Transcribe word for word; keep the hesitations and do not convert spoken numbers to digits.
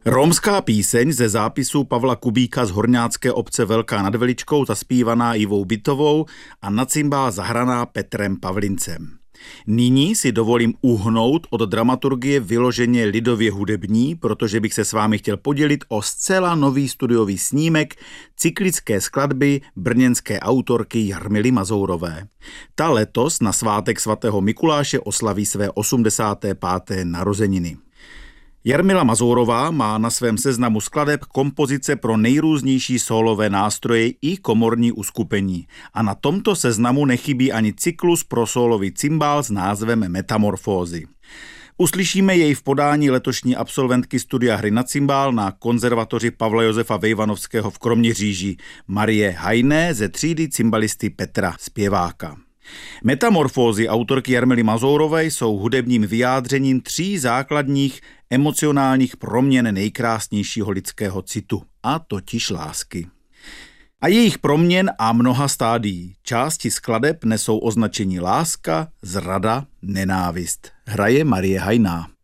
Romská píseň ze zápisu Pavla Kubíka z horňácké obce Velká nad Veličkou, zaspívaná Ivou Bytovou a na cimbál zahraná Petrem Pavlincem. Nyní si dovolím uhnout od dramaturgie vyloženě lidově hudební, protože bych se s vámi chtěl podělit o zcela nový studiový snímek cyklické skladby brněnské autorky Jarmily Mazourové. Ta letos na svátek svatého Mikuláše oslaví své osmdesáté páté narozeniny. Jarmila Mazourová má na svém seznamu skladeb kompozice pro nejrůznější sólové nástroje i komorní uskupení. A na tomto seznamu nechybí ani cyklus pro sólový cimbál s názvem Metamorfózy. Uslyšíme jej v podání letošní absolventky studia hry na cimbál na konzervatoři Pavla Josefa Vejvanovského v Kroměříži Marie Hajné ze třídy cimbalisty Petra Zpěváka. Metamorfózy autorky Jarmily Mazourové jsou hudebním vyjádřením tří základních emocionálních proměn nejkrásnějšího lidského citu, a totiž lásky. A jejich proměn a mnoha stádií. Části skladeb nesou označení láska, zrada, nenávist. Hraje Marie Hajná.